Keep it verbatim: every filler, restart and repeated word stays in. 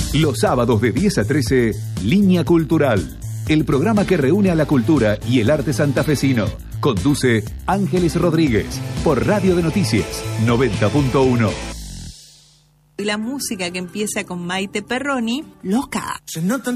Los sábados de diez a trece, Línea Cultural. El programa que reúne a la cultura y el arte santafesino. Conduce Ángeles Rodríguez por Radio de Noticias noventa punto uno. La música que empieza con Maite Perroni, loca. Se notan